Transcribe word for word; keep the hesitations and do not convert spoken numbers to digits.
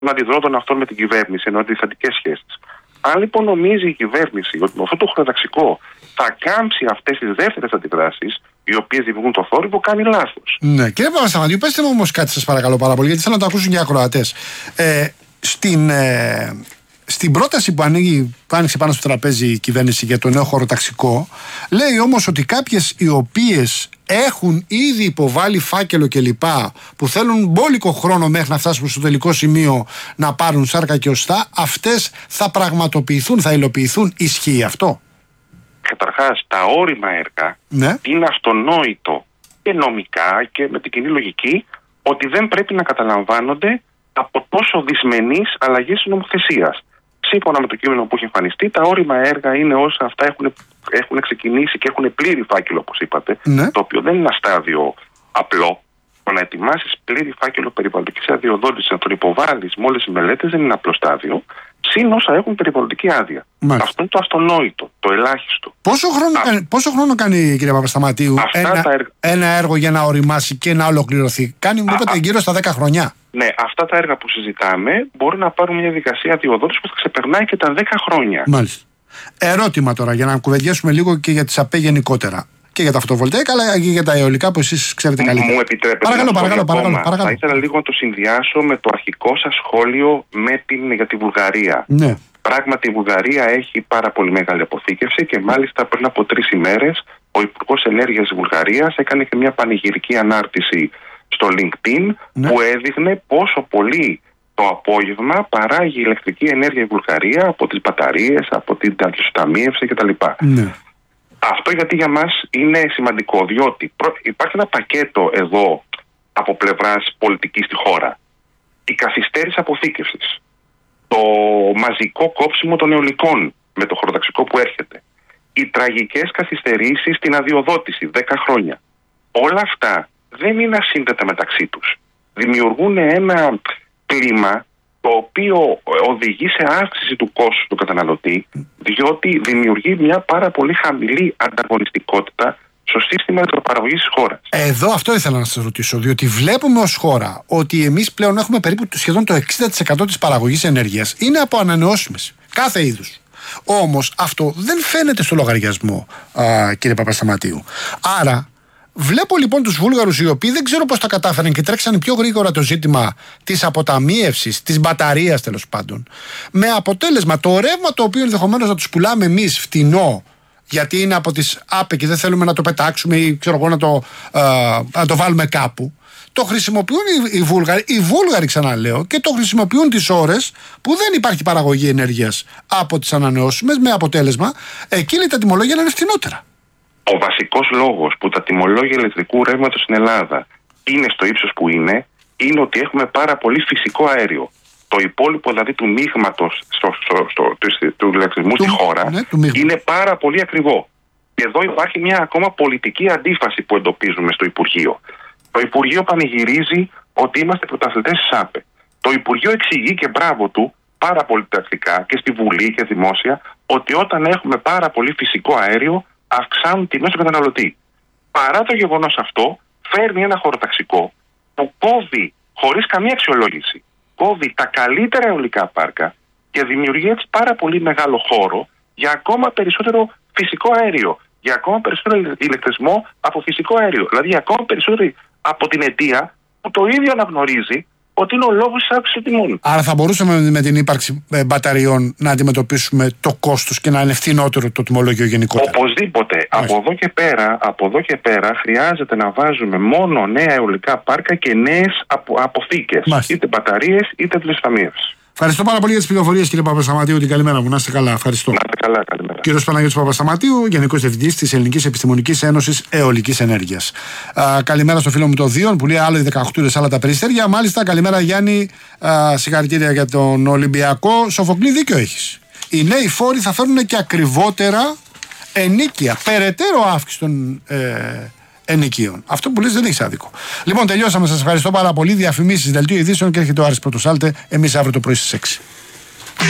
αντιδρώ τον αυτόν με την κυβέρνηση, ενώ αντιθετικές σχέσεις. Αν λοιπόν νομίζει η κυβέρνηση ότι με αυτό το χωροταξικό θα κάμψει αυτές τις δεύτερες αντιδράσεις, οι οποίες δημιουργούν το θόρυβο, κάνει λάθος. Ναι, κύριε Παπασταμάτιου, πέστε μου όμως κάτι, σας παρακαλώ πάρα πολύ, γιατί θέλω να το ακούσουν και οι ακροατές. Ε, στην, ε, στην πρόταση που, ανοίγει, που άνοιξε πάνω στο τραπέζι η κυβέρνηση για το νέο χωροταξικό, λέει όμως ότι κάποιες οι οποίες έχουν ήδη υποβάλει φάκελο κλπ. Που θέλουν μπόλικο χρόνο μέχρι να φτάσουν στο τελικό σημείο να πάρουν σάρκα και οστά, αυτές θα πραγματοποιηθούν, θα υλοποιηθούν. Ισχύει αυτό? Καταρχάς, τα όρημα έργα, ναι, είναι αυτονόητο και νομικά και με την κοινή λογική ότι δεν πρέπει να καταλαμβάνονται από τόσο δυσμενείς αλλαγές της νομοθεσίας. Σύμφωνα με το κείμενο που έχει εμφανιστεί, τα όρημα έργα είναι όσα αυτά έχουν, έχουν ξεκινήσει και έχουν πλήρη φάκελο, όπως είπατε, ναι, το οποίο δεν είναι ένα στάδιο απλό. Το να ετοιμάσεις πλήρη φάκελο περιβαλλοντικής αδειοδότησης, να τον υποβάλεις με όλες τις μελέτες, δεν είναι απλό στάδιο. Συν όσα έχουν περιβαλλοντική άδεια. Μάλιστα. Αυτό είναι το αυτονόητο, το ελάχιστο. Πόσο χρόνο, Α... κάνει, πόσο χρόνο κάνει, κύριε Παπασταμάτιου, ένα, έργα... ένα έργο για να οριμάσει και να ολοκληρωθεί? Κάνει, μου είπατε, γύρω στα δέκα χρόνια. Ναι, αυτά τα έργα που συζητάμε μπορούν να πάρουν μια διαδικασία αδειοδότησης που θα ξεπερνάει και τα δέκα χρόνια. Μάλιστα. Ερώτημα τώρα, για να κουβεντιάσουμε λίγο και για τις ΑΠΕ γενικότερα. Και για τα φωτοβολταϊκά, αλλά και για τα αιωλικά που εσείς ξέρετε καλύτερα. Μου επιτρέπετε? Παρακαλώ, παρακαλώ, παρακαλώ, παρακαλώ. Θα ήθελα λίγο να το συνδυάσω με το αρχικό σας σχόλιο με την, για τη Βουλγαρία. Ναι. Πράγματι, η Βουλγαρία έχει πάρα πολύ μεγάλη αποθήκευση και μάλιστα πριν από τρεις ημέρες ο Υπουργός Ενέργειας της Βουλγαρίας έκανε και μια πανηγυρική ανάρτηση στο LinkedIn, ναι, που έδειχνε πόσο πολύ το απόγευμα παράγει ηλεκτρική ενέργεια η Βουλγαρία από τις μπαταρίες, από την αντισοταμίευση κτλ. Ναι. Αυτό γιατί για μας είναι σημαντικό, διότι υπάρχει ένα πακέτο εδώ από πλευράς πολιτικής στη χώρα. Η καθυστέρηση αποθήκευσης, το μαζικό κόψιμο των αιωλικών με το χωροταξικό που έρχεται, οι τραγικές καθυστερήσεις στην αδειοδότηση, δέκα χρόνια. Όλα αυτά δεν είναι ασύνδετα μεταξύ τους. Δημιουργούν ένα κλίμα το οποίο οδηγεί σε αύξηση του κόστους του καταναλωτή, διότι δημιουργεί μια πάρα πολύ χαμηλή ανταγωνιστικότητα στο σύστημα ηλεκτροπαραγωγής της χώρας. Εδώ αυτό ήθελα να σας ρωτήσω, διότι βλέπουμε ως χώρα ότι εμείς πλέον έχουμε περίπου σχεδόν το εξήντα τοις εκατό της παραγωγής ενέργειας είναι από ανανεώσιμες, κάθε είδους. Όμως αυτό δεν φαίνεται στο λογαριασμό, α, κύριε Παπασταμάτιου. Άρα βλέπω λοιπόν τους Βούλγαρους οι οποίοι δεν ξέρω πώς τα κατάφεραν και τρέξανε πιο γρήγορα το ζήτημα της αποταμίευσης, της μπαταρίας τέλος πάντων, με αποτέλεσμα το ρεύμα το οποίο ενδεχομένως να τους πουλάμε εμείς φτηνό, γιατί είναι από τις ΑΠΕ και δεν θέλουμε να το πετάξουμε ή ξέρω εγώ να το, α, να το βάλουμε κάπου. Το χρησιμοποιούν οι, οι Βούλγαροι, οι Βούλγαροι ξαναλέω, και το χρησιμοποιούν τις ώρες που δεν υπάρχει παραγωγή ενέργειας από τις ανανεώσιμες, με αποτέλεσμα εκείνη τα τιμολόγια να είναι φτηνότερα. Ο βασικός λόγος που τα τιμολόγια ηλεκτρικού ρεύματος στην Ελλάδα είναι στο ύψος που είναι, είναι ότι έχουμε πάρα πολύ φυσικό αέριο. Το υπόλοιπο δηλαδή του μείγματος στο, στο, στο, του, του ηλεκτρισμού στη χώρα, ναι, είναι πάρα πολύ ακριβό. Και εδώ υπάρχει μια ακόμα πολιτική αντίφαση που εντοπίζουμε στο Υπουργείο. Το Υπουργείο πανηγυρίζει ότι είμαστε πρωταθλητές της ΑΠΕ. Το Υπουργείο εξηγεί και μπράβο του πάρα πολύ τακτικά και στη Βουλή και δημόσια ότι όταν έχουμε πάρα πολύ φυσικό αέριο αυξάνουν τιμές του καταναλωτή. Παρά το γεγονός αυτό, φέρνει ένα χωροταξικό που κόβει χωρίς καμία αξιολόγηση, κόβει τα καλύτερα αιωλικά πάρκα και δημιουργεί έτσι πάρα πολύ μεγάλο χώρο για ακόμα περισσότερο φυσικό αέριο, για ακόμα περισσότερο ηλεκτρισμό από φυσικό αέριο. Δηλαδή για ακόμα περισσότερο από την αιτία που το ίδιο αναγνωρίζει ότι είναι ο λόγος της αύξησης των τιμών. Άρα θα μπορούσαμε με την ύπαρξη μπαταριών να αντιμετωπίσουμε το κόστος και να είναι φθηνότερο το τιμολόγιο γενικότερα. Οπωσδήποτε. Από εδώ, και πέρα, από εδώ και πέρα χρειάζεται να βάζουμε μόνο νέα αιωλικά πάρκα και νέες απο, αποθήκες. Μάλιστα. Είτε μπαταρίες είτε τηλεσταμίευση. Ευχαριστώ πάρα πολύ για τις πληροφορίες, κύριε Παπασταμάτιου. Την καλημέρα μου. Να είστε καλά. Ευχαριστώ. Να είστε καλά. Καλημέρα. Κύριος Παναγιώτης Παπασταμάτιου, Γενικός Διευθυντής της Ελληνικής Επιστημονικής Ένωσης Αιωλικής Ενέργειας. Α, καλημέρα στο φίλο μου το Δίον που λέει άλλο οι δεκαοκτώ άλλα τα περιστέρια. Μάλιστα, καλημέρα Γιάννη. Α, συγχαρητήρια για τον Ολυμπιακό. Σοφοκλή, δίκιο έχεις. Οι νέοι φόροι θα φέρουν και ακριβότερα ενίκεια. Περαιτέρω αύξηση των ε, ενοικίων. Αυτό που λες δεν έχει άδικο. Λοιπόν, τελειώσαμε. Σας ευχαριστώ πάρα πολύ. Διαφημίσεις, δελτίο ειδήσεων και έρχεται ο Άρης Πρωτοσάλτε. Εμείς αύριο το πρωί στις έξι.